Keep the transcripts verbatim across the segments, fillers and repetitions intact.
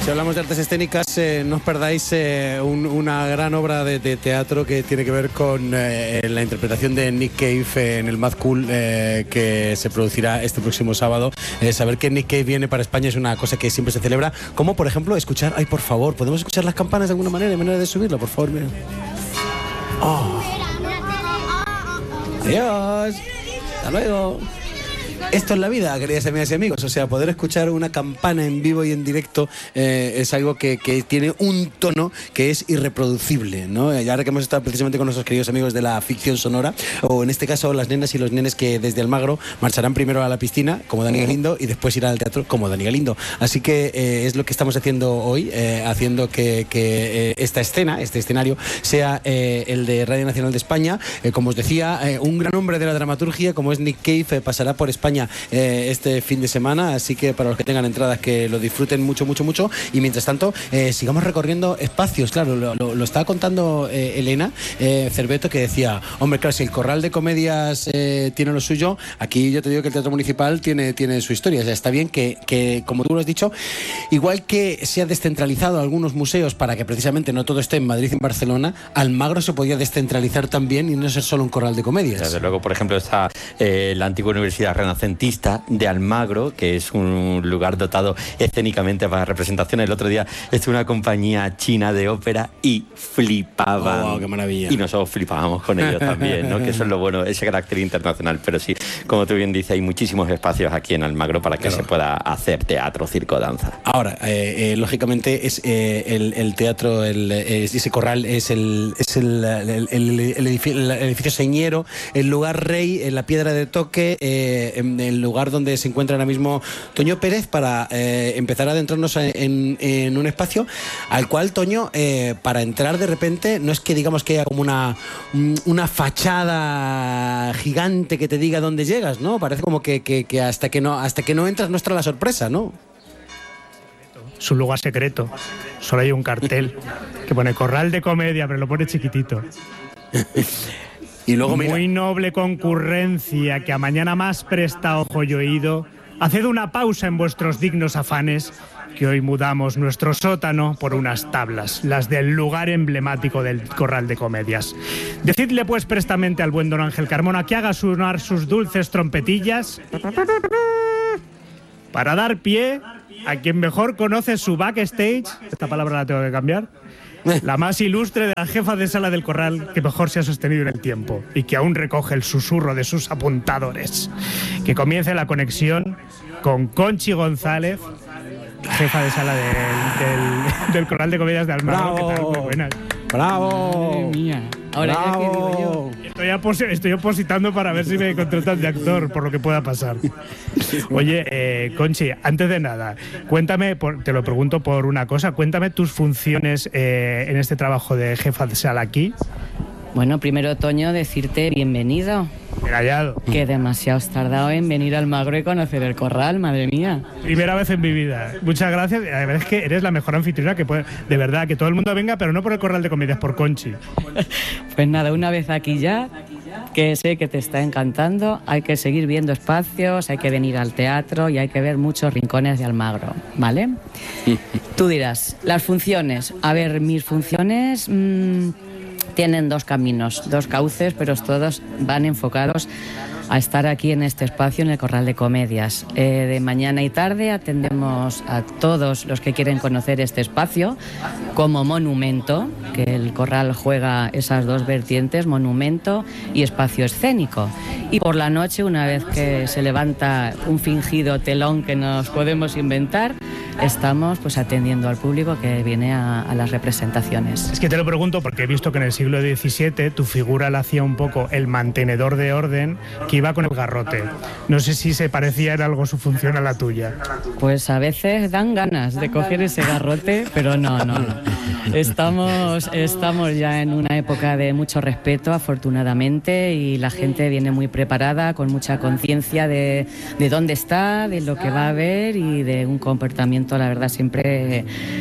Si hablamos de artes escénicas, eh, no os perdáis eh, un, una gran obra de, de teatro que tiene que ver con eh, la interpretación de Nick Cave eh, en el Mad Cool, eh, que se producirá este próximo sábado. Eh, saber que Nick Cave viene para España es una cosa que siempre se celebra, como por ejemplo escuchar, ay por favor, ¿podemos escuchar las campanas de alguna manera, de manera de subirlo, por favor? Mira. Oh. Adiós, hasta luego. Esto es la vida, queridas amigas y amigos. O sea, poder escuchar una campana en vivo y en directo eh, es algo que, que tiene un tono que es irreproducible, ¿no? Y ahora que hemos estado precisamente con nuestros queridos amigos de la ficción sonora, o en este caso las nenas y los nenes que desde Almagro marcharán primero a la piscina, como Dani Galindo, y después irán al teatro, como Dani Galindo. Así que eh, es lo que estamos haciendo hoy, eh, haciendo que, que eh, esta escena, este escenario, sea eh, el de Radio Nacional de España. Eh, como os decía, eh, un gran hombre de la dramaturgia, como es Nick Cave, eh, pasará por España Eh, este fin de semana, así que para los que tengan entradas que lo disfruten mucho, mucho, mucho, y mientras tanto eh, sigamos recorriendo espacios. Claro, lo, lo, lo estaba contando eh, Elena eh, Cerveto, que decía, hombre, claro, si el Corral de Comedias eh, tiene lo suyo, aquí yo te digo que el Teatro Municipal tiene, tiene su historia. O sea, está bien que, que, como tú lo has dicho, igual que se ha descentralizado algunos museos para que precisamente no todo esté en Madrid y en Barcelona, Almagro se podía descentralizar también y no ser solo un Corral de Comedias. Desde luego, por ejemplo, está eh, la antigua Universidad Renacentista de Almagro, que es un lugar dotado escénicamente para representaciones. El otro día estuvo una compañía china de ópera y flipaban. Oh, qué maravilla. Y nosotros flipábamos con ellos también, ¿no? Que eso es lo bueno, ese carácter internacional. Pero sí, como tú bien dices, hay muchísimos espacios aquí en Almagro para que claro. se pueda hacer teatro, circo, danza. Ahora, eh, eh, lógicamente, es eh, el, el teatro, el, es, ese corral es el, es el, el, el, el, edificio, el edificio señero, el lugar rey, en la piedra de toque, eh, en el lugar donde se encuentra ahora mismo Toño Pérez para eh, empezar a adentrarnos en, en un espacio al cual, Toño, eh, para entrar de repente, no es que digamos que haya como una, una fachada gigante que te diga dónde llegas, ¿no? Parece como que, que, que hasta que no hasta que no entras no está la sorpresa, ¿no? Es un lugar secreto. Solo hay un cartel que pone Corral de Comedia, pero lo pone chiquitito. Y luego, mira, muy noble concurrencia, que a mañana más presta ojo y oído, haced una pausa en vuestros dignos afanes, que hoy mudamos nuestro sótano por unas tablas, las del lugar emblemático del Corral de Comedias. Decidle pues prestamente al buen don Ángel Carmona que haga sonar sus dulces trompetillas para dar pie a quien mejor conoce su backstage, esta palabra la tengo que cambiar, la más ilustre de la jefa de sala del Corral que mejor se ha sostenido en el tiempo y que aún recoge el susurro de sus apuntadores. Que comience la conexión con Conchi González, jefa de sala del, del, del Corral de Comedias de Almagro. ¿Qué tal? Muy buenas. ¡Bravo! Madre mía. Ahora ya que digo yo. Estoy, apos- estoy opositando para ver si me contratan de actor, por lo que pueda pasar. Oye, eh, Conchi, antes de nada, cuéntame, por, te lo pregunto por una cosa, cuéntame tus funciones eh, en este trabajo de jefa de sala aquí. Bueno, primero, Toño, decirte bienvenido. Callado. Que demasiado has tardado en venir a Almagro y conocer el Corral, madre mía. Primera vez en mi vida. Muchas gracias. La verdad es que eres la mejor anfitriona que puede. De verdad, que todo el mundo venga, pero no por el Corral de Comedias, por Conchi. Pues nada, una vez aquí ya, que sé que te está encantando, hay que seguir viendo espacios, hay que venir al teatro y hay que ver muchos rincones de Almagro, ¿vale? Tú dirás, las funciones. A ver, mis funciones mmm, tienen dos caminos, dos cauces, pero todos van enfocados a estar aquí en este espacio, en el Corral de Comedias. Eh, de mañana y tarde atendemos a todos los que quieren conocer este espacio como monumento, que el Corral juega esas dos vertientes, monumento y espacio escénico. Y por la noche, una vez que se levanta un fingido telón que nos podemos inventar, estamos pues atendiendo al público que viene a, a las representaciones. Es que te lo pregunto porque he visto que en el siglo diecisiete tu figura la hacía un poco el mantenedor de orden que iba con el garrote. No sé si se parecía en algo su función a la tuya. Pues a veces dan ganas de coger ese garrote, pero no, no, no. Estamos, estamos ya en una época de mucho respeto, afortunadamente, y la gente viene muy preparada, con mucha conciencia de, de dónde está, de lo que va a ver y de un comportamiento, la verdad, siempre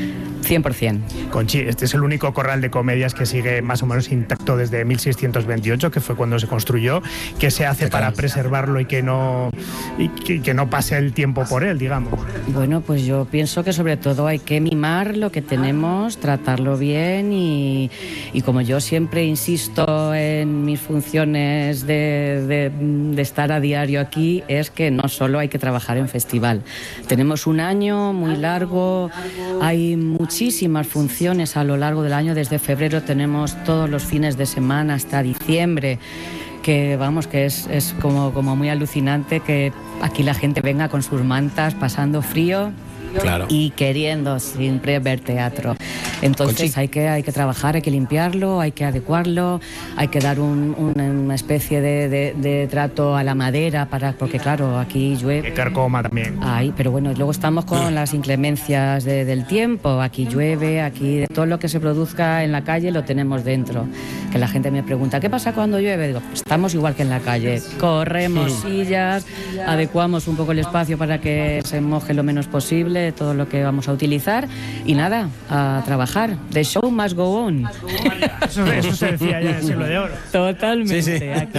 cien por ciento. Conchi, este es el único corral de comedias que sigue más o menos intacto desde mil seiscientos veintiocho, que fue cuando se construyó. ¿Qué se hace para preservarlo y que no y que, que no pase el tiempo por él, digamos? Bueno, pues yo pienso que sobre todo hay que mimar lo que tenemos, tratarlo bien y, y como yo siempre insisto en mis funciones de, de, de estar a diario aquí, es que no solo hay que trabajar en festival. Tenemos un año muy largo, hay muchísimas funciones a lo largo del año. Desde febrero tenemos todos los fines de semana hasta diciembre, que vamos, que es, es como, como muy alucinante que aquí la gente venga con sus mantas pasando frío. Claro. Y queriendo siempre ver teatro. Entonces Conchi. hay que hay que trabajar, hay que limpiarlo, hay que adecuarlo, hay que dar un, una, una especie de, de, de trato a la madera para porque claro, aquí llueve. Que carcoma también. Ay, pero bueno, luego estamos con las inclemencias de, del tiempo. Aquí llueve, aquí todo lo que se produzca en la calle lo tenemos dentro. Que la gente me pregunta, ¿qué pasa cuando llueve? Digo, estamos igual que en la calle. Corremos sí. sillas, adecuamos un poco el espacio para que se moje lo menos posible todo lo que vamos a utilizar y nada, a trabajar. The show must go on. Eso, eso se decía ya en el siglo de oro. Totalmente. Sí, sí. Aquí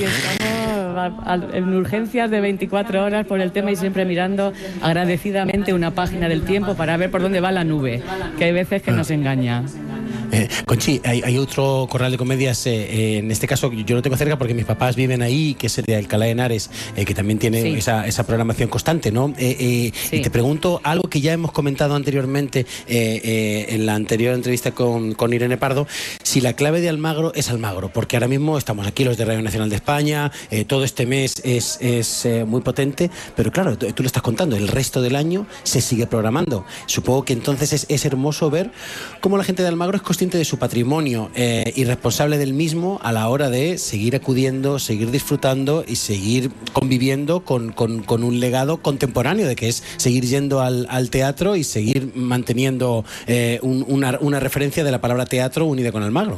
estamos en urgencias de veinticuatro horas por el tema y siempre mirando agradecidamente una página del tiempo para ver por dónde va la nube, que hay veces que nos engaña. Eh, Conchi, hay, hay otro corral de comedias, eh, eh, en este caso yo lo tengo cerca porque mis papás viven ahí, que es el de Alcalá de Henares, eh, que también tiene sí. esa, esa programación constante, ¿no? Eh, eh, sí. Y te pregunto algo que ya hemos comentado anteriormente eh, eh, en la anterior entrevista con, con Irene Pardo, si la clave de Almagro es Almagro, porque ahora mismo estamos aquí los de Radio Nacional de España, eh, todo este mes es, es eh, muy potente, pero claro, tú, tú lo estás contando, el resto del año se sigue programando. Supongo que entonces es, es hermoso ver cómo la gente de Almagro es consciente de su patrimonio eh, y responsable del mismo a la hora de seguir acudiendo, seguir disfrutando y seguir conviviendo con, con, con un legado contemporáneo, de que es seguir yendo al, al teatro y seguir manteniendo eh, un, una, una referencia de la palabra teatro unida con Almagro.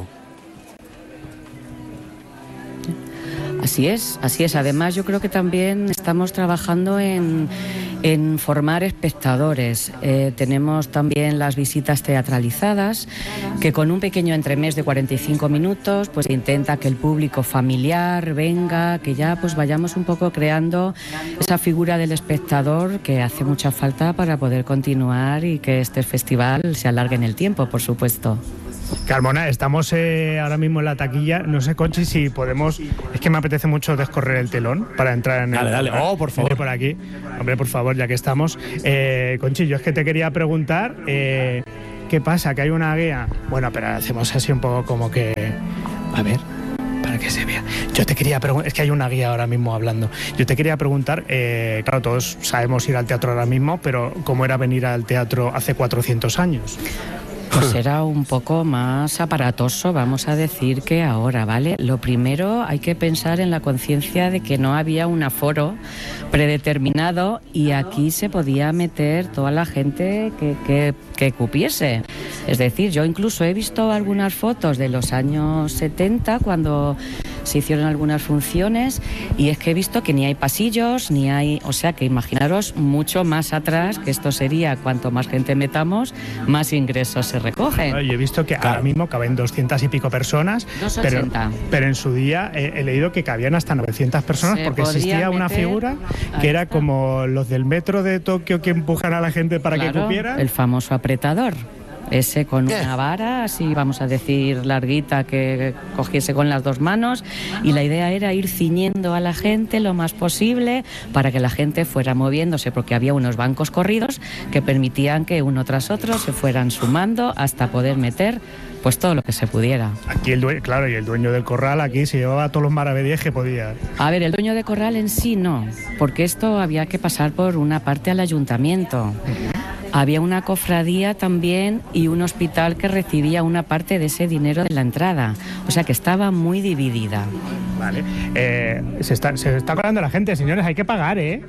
Así es, así es. Además, yo creo que también estamos trabajando en, en formar espectadores. Eh, tenemos también las visitas teatralizadas, que con un pequeño entremés de cuarenta y cinco minutos, pues intenta que el público familiar venga, que ya pues vayamos un poco creando esa figura del espectador que hace mucha falta para poder continuar y que este festival se alargue en el tiempo, por supuesto. Carmona, estamos eh, ahora mismo en la taquilla. No sé, Conchi, si podemos... Es que me apetece mucho descorrer el telón para entrar en el... Dale, dale. Oh, por favor. Por aquí. Hombre, por favor, ya que estamos. Eh, Conchi, yo es que te quería preguntar... Eh, ¿Qué pasa? ¿Que hay una guía? Bueno, pero hacemos así un poco como que... A ver... Para que se vea. Yo te quería preguntar, es que hay una guía ahora mismo hablando. Yo te quería preguntar, eh, claro, todos sabemos ir al teatro ahora mismo, pero ¿cómo era venir al teatro hace cuatrocientos años? Pues era un poco más aparatoso, vamos a decir, que ahora, ¿vale? Lo primero, hay que pensar en la conciencia de que no había un aforo predeterminado y aquí se podía meter toda la gente que, que, que cupiese. Es decir, yo incluso he visto algunas fotos de los años setenta cuando se hicieron algunas funciones y es que he visto que ni hay pasillos, ni hay... O sea, que imaginaros mucho más atrás, que esto sería cuanto más gente metamos, más ingresos se recogen. Yo he visto que claro, ahora mismo caben doscientas y pico personas, pero, pero en su día he, he leído que cabían hasta novecientas personas se porque existía una figura que era como los del metro de Tokio que empujan a la gente para claro, que cupiera. El famoso apretador. Ese con una vara, así vamos a decir larguita, que cogiese con las dos manos, y la idea era ir ciñendo a la gente lo más posible para que la gente fuera moviéndose, porque había unos bancos corridos que permitían que uno tras otro se fueran sumando hasta poder meter pues todo lo que se pudiera. Aquí el dueño, claro, y el dueño del corral aquí se llevaba todos los maravedíes que podía. A ver, el dueño del corral en sí no, porque esto había que pasar por una parte al ayuntamiento. Había una cofradía también y un hospital que recibía una parte de ese dinero de la entrada. O sea que estaba muy dividida. Vale. Eh, se, está, se está colando la gente, señores, hay que pagar, ¿eh?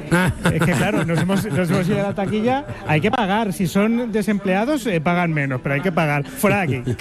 Es que claro, nos hemos, nos hemos ido a la taquilla, hay que pagar. Si son desempleados, eh, pagan menos, pero hay que pagar. Fuera de aquí.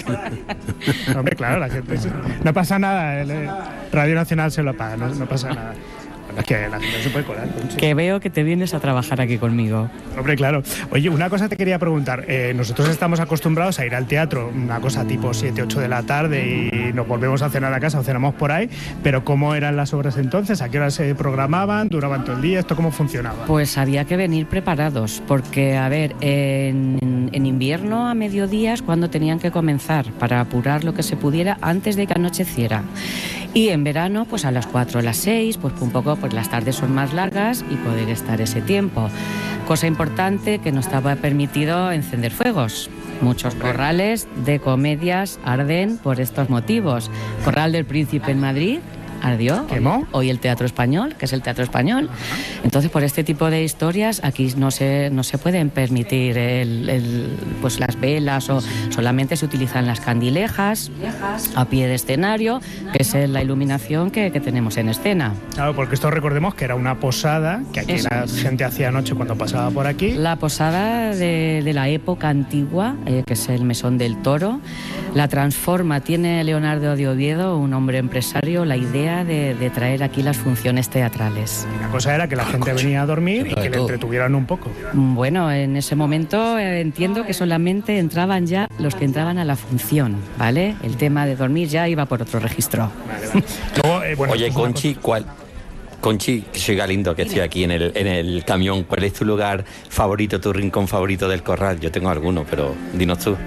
Hombre, claro, la gente... No pasa nada, el, Radio Nacional se lo paga, no, no pasa nada. Es que la gente se puede colar. Conchi. Que veo que te vienes a trabajar aquí conmigo. Hombre, claro. Oye, una cosa te quería preguntar. Eh, nosotros estamos acostumbrados a ir al teatro, una cosa tipo siete, ocho de la tarde y nos volvemos a cenar a casa o cenamos por ahí, pero ¿cómo eran las obras entonces? ¿A qué horas se programaban? ¿Duraban todo el día? ¿Esto cómo funcionaba? Pues había que venir preparados, porque, a ver, en, en invierno a mediodía es cuando tenían que comenzar, para apurar lo que se pudiera antes de que anocheciera. Y en verano, pues a las cuatro o las seis, pues un poco, pues las tardes son más largas y poder estar ese tiempo. Cosa importante, que no estaba permitido encender fuegos. Muchos corrales de comedias arden por estos motivos. Corral del Príncipe en Madrid ardió. ¿Quemó? Hoy el Teatro Español, que es el Teatro Español. Entonces, por este tipo de historias, aquí no se, no se pueden permitir el, el, pues las velas, o solamente se utilizan las candilejas a pie de escenario, que es la iluminación que, que tenemos en escena. Claro, porque esto recordemos que era una posada, que aquí Eso la es. gente hacía noche cuando pasaba por aquí. La posada de, de la época antigua, eh, que es el Mesón del Toro, la transforma, tiene Leonardo de Oviedo, un hombre empresario, la idea de, de traer aquí las funciones teatrales. La cosa era que la gente venía a dormir y que le entretuvieran un poco. Bueno, en ese momento eh, entiendo que solamente entraban ya los que entraban a la función, ¿vale? El tema de dormir ya iba por otro registro. Vale, vale. Luego, eh, bueno, Oye, esto es una Conchi, ¿cuál? Conchi, que soy Galindo, que estoy aquí en el, en el camión. ¿Cuál es tu lugar favorito, tu rincón favorito del corral? Yo tengo alguno, pero dinos tú.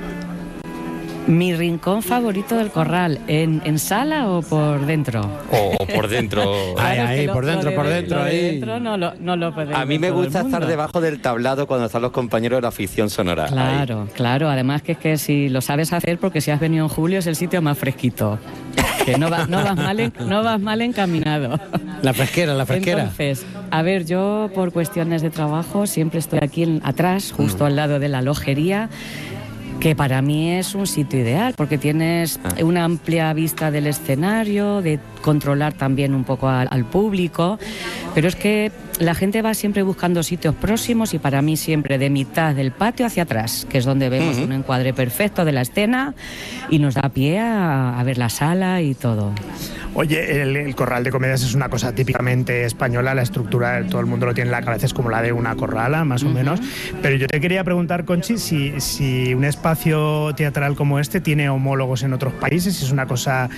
Mi rincón favorito del corral, ¿en, en sala o por dentro? O, o por dentro. Ay, Claro, ay, que lo- por dentro, lo de- por dentro, lo de ahí. dentro no lo, no lo puede A mí ver me todo el gusta estar mundo. debajo del tablado cuando están los compañeros de la afición sonora. Ahí. Claro, claro. Además que es que si lo sabes hacer, porque si has venido en julio es el sitio más fresquito. Que no, va- no, vas, mal en- no vas mal encaminado. La fresquera, la fresquera. Entonces, a ver, yo por cuestiones de trabajo siempre estoy aquí en- atrás, justo al lado de la lojería, que para mí es un sitio ideal, porque tienes Ah. una amplia vista del escenario, de controlar también un poco al, al público, pero es que la gente va siempre buscando sitios próximos y para mí siempre de mitad del patio hacia atrás, que es donde vemos Ujú. un encuadre perfecto de la escena y nos da pie a, a ver la sala y todo. Oye, el, el corral de comedias es una cosa típicamente española, la estructura todo el mundo lo tiene en la cabeza, es como la de una corrala, más o menos. Pero yo te quería preguntar, Conchi, si, si un espacio teatral como este tiene homólogos en otros países, si es una cosa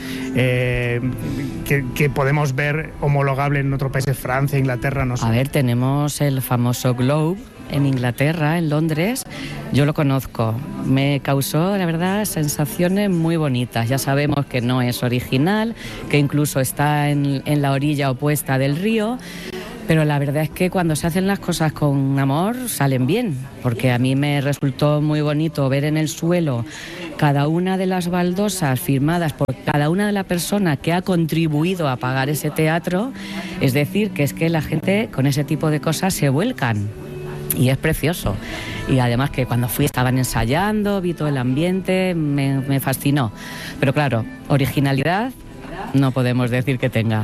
eh, que, que podemos ver homologable en otros países, Francia, Inglaterra, no sé. A ver, tenemos el famoso Globe en Inglaterra, en Londres. Yo lo conozco. Me causó, la verdad, sensaciones muy bonitas. Ya sabemos que no es original, que incluso está en, en la orilla opuesta del río. Pero la verdad es que cuando se hacen las cosas con amor, salen bien. Porque a mí me resultó muy bonito ver en el suelo cada una de las baldosas firmadas por cada una de las personas que ha contribuido a pagar ese teatro. Es decir, que es que la gente con ese tipo de cosas se vuelcan. Y es precioso. Y además que cuando fui estaban ensayando, vi todo el ambiente, me, me fascinó. Pero claro, originalidad no podemos decir que tenga.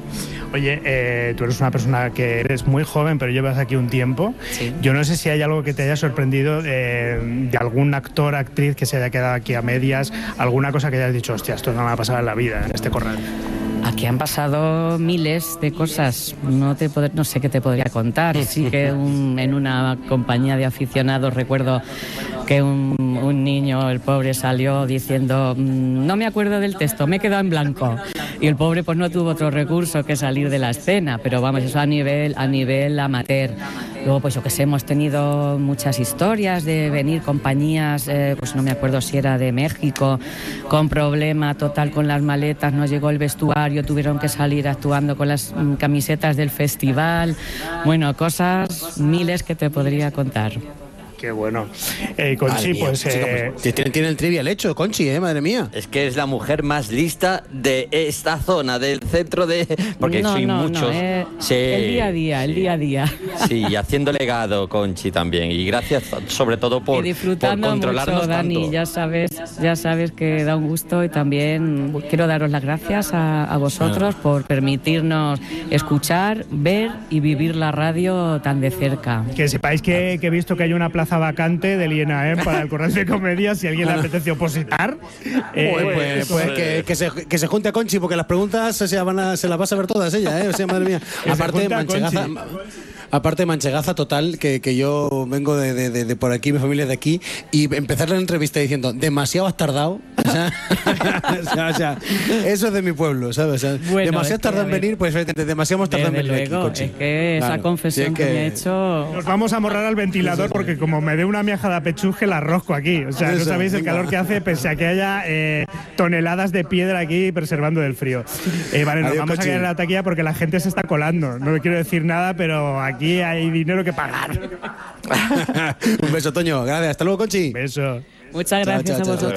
Oye, eh, tú eres una persona que eres muy joven, pero llevas aquí un tiempo. Sí. Yo no sé si hay algo que te haya sorprendido eh, de algún actor, actriz que se haya quedado aquí a medias, alguna cosa que hayas dicho, hostia, esto no me ha pasado en la vida, en este corral. Aquí han pasado miles de cosas, no, te pod- no sé qué te podría contar. Sí que un- en una compañía de aficionados recuerdo que un, un niño, el pobre, salió diciendo, "Mm, no me acuerdo del texto, me he quedado en blanco". Y el pobre pues no tuvo otro recurso que salir de la escena, pero vamos, eso a nivel, a nivel amateur. Luego, pues yo que sé, hemos tenido muchas historias de venir compañías, eh, pues no me acuerdo si era de México, con problema total con las maletas, no llegó el vestuario, tuvieron que salir actuando con las mm, camisetas del festival. Bueno, cosas miles que te podría contar. Qué bueno. Eh, Conchi, Madre mía, pues... chica, eh, pues, tiene, tiene el trivial hecho, Conchi, ¿eh? Madre mía. Es que es la mujer más lista de esta zona, del centro de... Porque no, soy no, muchos. No, eh, Sí, el día a día, el sí. día a día. Sí, y haciendo legado, Conchi, también. Y gracias sobre todo por, y disfrutando por controlarnos mucho, Dani, tanto. ya sabes, ya sabes que da un gusto y también quiero daros las gracias a, a vosotros por permitirnos escuchar, ver y vivir la radio tan de cerca. que sepáis que, que he visto que hay una plaza plaza vacante del I N A E para el Corral de Comedia, si a alguien le apetece opositar. Eh, pues pues, pues que, que, se, que se junte a Conchi, porque las preguntas o sea, van a, se las va a saber todas ella, ¿eh? O sea, madre mía. Aparte, manchegaza, aparte, manchegaza total, que, que yo vengo de, de, de, de por aquí, mi familia es de aquí, y empezar la entrevista diciendo, demasiado has tardado. O sea, o sea, o sea, eso es de mi pueblo, ¿sabes? O sea, bueno, demasiado es que, tardado en venir, pues demasiado hemos tardado en venir luego, aquí, Conchi. Es que esa claro, confesión sí, es que... que me he hecho... Nos vamos a morrar al ventilador porque como me dé una miaja de apechuje la rosco aquí. O sea, no Eso, sabéis el venga. calor que hace pese a que haya eh, toneladas de piedra aquí preservando del frío. Eh, vale, nos Adiós, vamos Conchi. a quedar en la taquilla porque la gente se está colando. No le quiero decir nada, pero aquí hay dinero que pagar. Un beso, Toño. Gracias. Hasta luego, Conchi. Beso. Muchas gracias chao, a chao, vosotros.